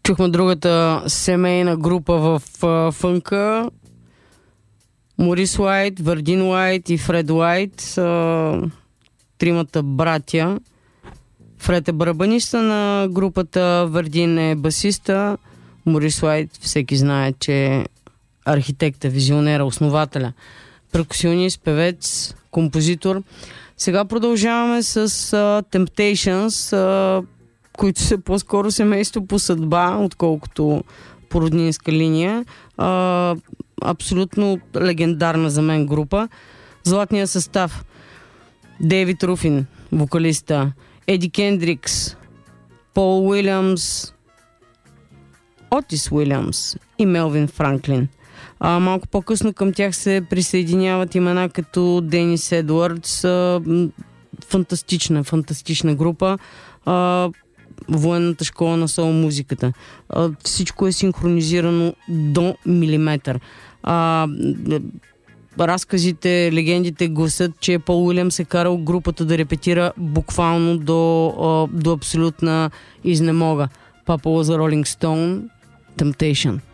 Чухме другата семейна група в фънка. Морис Уайт, Върдин Уайт и Фред Уайт са тримата братя. Фред е барабаниста на групата, Върдин е басиста, Морис Уайт всеки знае, че е архитекта, визионера, основателя, перкусионист, певец, композитор. Сега продължаваме с Temptations, които са по-скоро семейство по съдба, отколкото по роднинска линия. Абсолютно легендарна за мен група. Златния състав: Дейвид Руфин, вокалиста, Еди Кендрикс, Пол Уилямс, Отис Уилямс и Мелвин Франклин. Малко по-късно към тях се присъединяват имена като Денис Едуардс. Фантастична група. Военната школа на сол музиката. Всичко е синхронизирано до милиметър. Разказите, легендите гласят, че Пол Уилямс е карал групата да репетира буквално до абсолютна изнемога. Папа was a Rolling Stone, Temptation.